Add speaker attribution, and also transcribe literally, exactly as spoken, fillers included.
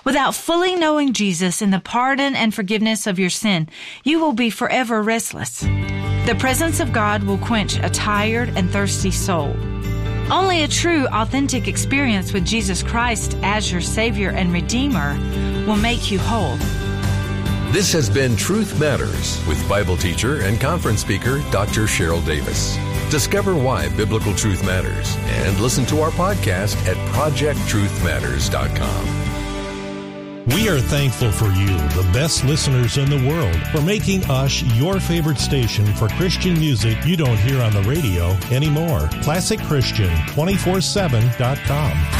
Speaker 1: Without fully knowing Jesus and the pardon and forgiveness of your sin, you will be forever restless. The presence of God will quench a tired and thirsty soul. Only a true, authentic experience with Jesus Christ as your Savior and Redeemer will make you whole.
Speaker 2: This has been Truth Matters with Bible teacher and conference speaker Doctor Cheryl Davis. Discover why biblical truth matters and listen to our podcast at project truth matters dot com.
Speaker 3: We are thankful for you, the best listeners in the world, for making us your favorite station for Christian music you don't hear on the radio anymore. classic christian two forty-seven dot com.